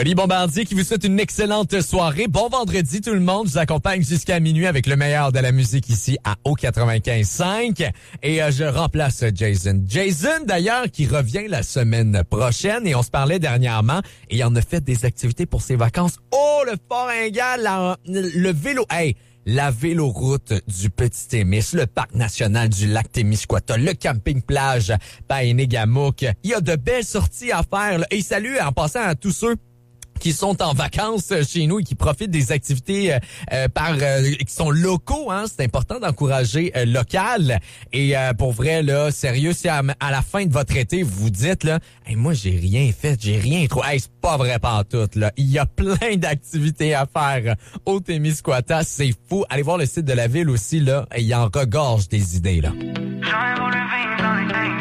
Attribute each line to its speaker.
Speaker 1: Oli Bombardier qui vous souhaite une excellente soirée. Bon vendredi tout le monde. Je vous accompagne jusqu'à minuit avec le meilleur de la musique ici à O95.5. Et je remplace Jason. Jason d'ailleurs qui revient la semaine prochaine et on se parlait dernièrement et il en a fait des activités pour ses vacances. Oh, le Fort Ingal, le vélo. Hey! La véloroute du Petit-Témis, le parc national du lac Témiscouata, le camping-plage Paénégamouk. Il y a de belles sorties à faire. Là. Et salut en passant à tous ceux qui sont en vacances chez nous et qui profitent des activités qui sont locaux, hein, c'est important d'encourager local. Et pour vrai là, sérieux, si à la fin de votre été vous vous dites là, hey, moi j'ai rien fait, j'ai rien trop, hey, c'est pas vrai pantoute là. Il y a plein d'activités à faire au Témiscouata, c'est fou. Allez voir le site de la ville aussi là, il en regorge des idées là.